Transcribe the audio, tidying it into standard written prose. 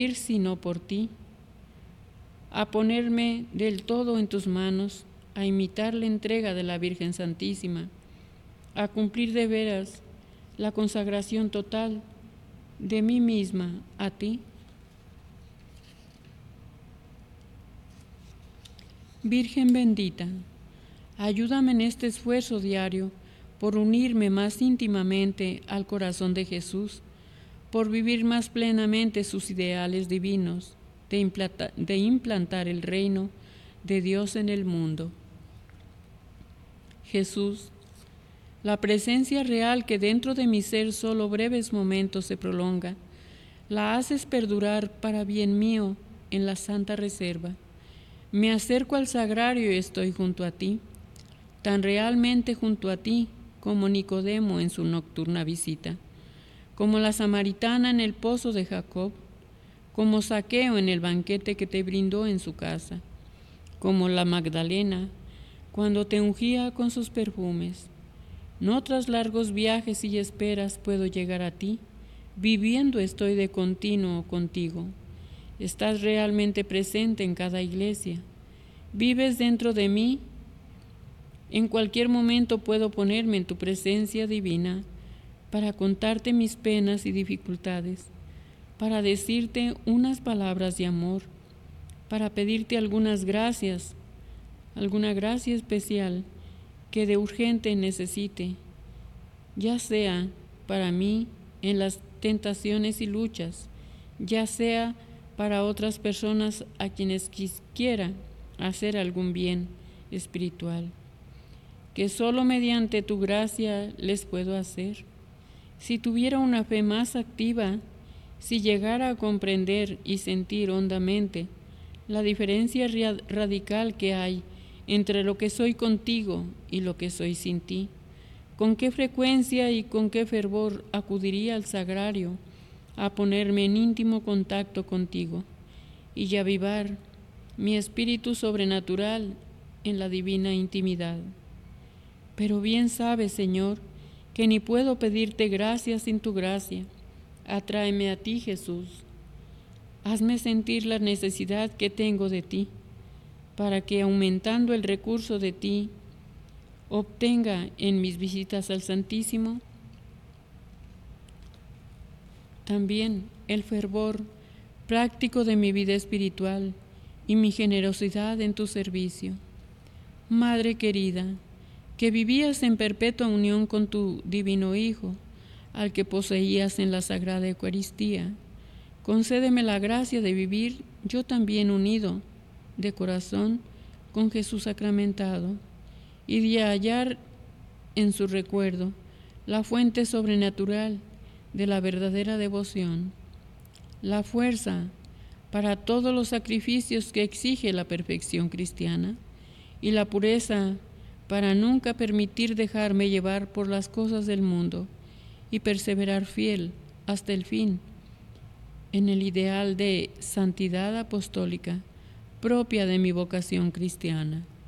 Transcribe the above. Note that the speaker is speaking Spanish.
sino por ti, a ponerme del todo en tus manos, a imitar la entrega de la Virgen Santísima, a cumplir de veras la consagración total de mí misma a ti. Virgen bendita, ayúdame en este esfuerzo diario por unirme más íntimamente al corazón de Jesús, por vivir más plenamente sus ideales divinos, de implantar el reino de Dios en el mundo. Jesús, la presencia real que dentro de mi ser solo breves momentos se prolonga, la haces perdurar para bien mío en la santa reserva. Me acerco al sagrario y estoy junto a ti, tan realmente junto a ti como Nicodemo en su nocturna visita, como la samaritana en el pozo de Jacob, como Zaqueo en el banquete que te brindó en su casa, como la Magdalena cuando te ungía con sus perfumes. No tras largos viajes y esperas puedo llegar a ti, viviendo estoy de continuo contigo. Estás realmente presente en cada iglesia. Vives dentro de mí. En cualquier momento puedo ponerme en tu presencia divina para contarte mis penas y dificultades, para decirte unas palabras de amor, para pedirte alguna gracia especial que de urgente necesite, ya sea para mí en las tentaciones y luchas, ya sea para otras personas a quienes quiera hacer algún bien espiritual, que solo mediante tu gracia les puedo hacer. Si tuviera una fe más activa, si llegara a comprender y sentir hondamente la diferencia radical que hay entre lo que soy contigo y lo que soy sin ti, ¿con qué frecuencia y con qué fervor acudiría al sagrario a ponerme en íntimo contacto contigo y avivar mi espíritu sobrenatural en la divina intimidad? Pero bien sabes, Señor, que ni puedo pedirte gracia sin tu gracia. Atráeme a ti, Jesús. Hazme sentir la necesidad que tengo de ti, para que, aumentando el recurso de ti, obtenga en mis visitas al Santísimo también el fervor práctico de mi vida espiritual y mi generosidad en tu servicio. Madre querida, que vivías en perpetua unión con tu divino Hijo, al que poseías en la Sagrada Eucaristía, concédeme la gracia de vivir yo también unido de corazón con Jesús sacramentado, y de hallar en su recuerdo la fuente sobrenatural de la verdadera devoción, la fuerza para todos los sacrificios que exige la perfección cristiana, y la pureza para nunca permitir dejarme llevar por las cosas del mundo y perseverar fiel hasta el fin en el ideal de santidad apostólica propia de mi vocación cristiana.